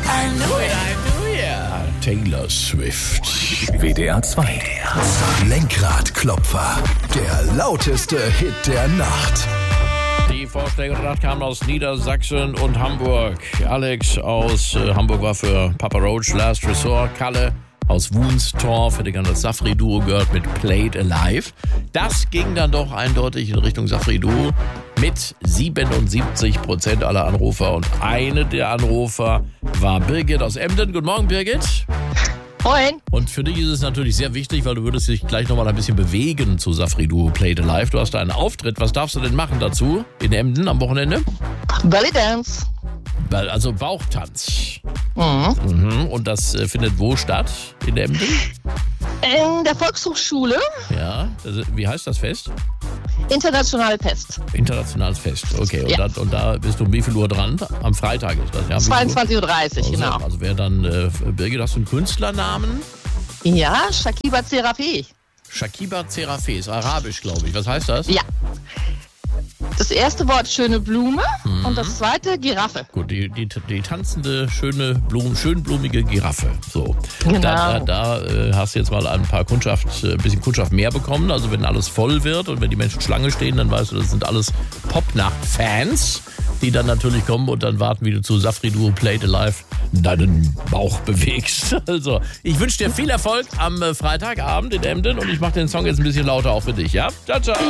Taylor Swift. WDR 2. Lenkradklopfer. Der lauteste Hit der Nacht. Die Vorschläge der Nacht kamen aus Niedersachsen und Hamburg. Alex aus Hamburg war für Papa Roach Last Resort. Kalle aus Wunstorf hätte gerne das Safri-Duo gehört mit Played Alive. Das ging dann doch eindeutig in Richtung Safri-Duo mit 77% aller Anrufer. Und eine der Anrufer war Birgit aus Emden. Guten Morgen, Birgit. Moin. Und für dich ist es natürlich sehr wichtig, weil du würdest dich gleich nochmal ein bisschen bewegen zu Safri-Duo Played Alive. Du hast da einen Auftritt. Was darfst du denn machen dazu in Emden am Wochenende? Belly Dance. Also Bauchtanz. Mhm. Und das findet wo statt in Emden? In der Volkshochschule. Ja, wie heißt das Fest? Internationale Fest. Internationales Fest, okay. Und, Ja. da bist du um wie viel Uhr dran? Am Freitag ist das, ja? 22:30 Uhr, genau. Also wer dann, Birgit, hast du einen Künstlernamen? Ja, Shakiba Zerafi. Shakiba Zerafi, ist arabisch, glaube ich. Was heißt das? Ja. Das erste Wort schöne Blume und das zweite Giraffe. Gut, die tanzende, schönblumige Giraffe. So. Genau. Da hast du jetzt mal ein bisschen Kundschaft mehr bekommen. Also wenn alles voll wird und wenn die Menschen Schlange stehen, dann weißt du, das sind alles Popnacht-Fans, die dann natürlich kommen und dann warten, wie du zu Safri-Duo Played Alive deinen Bauch bewegst. Also, ich wünsche dir viel Erfolg am Freitagabend in Emden und ich mache den Song jetzt ein bisschen lauter auch für dich, ja? Ciao, ciao.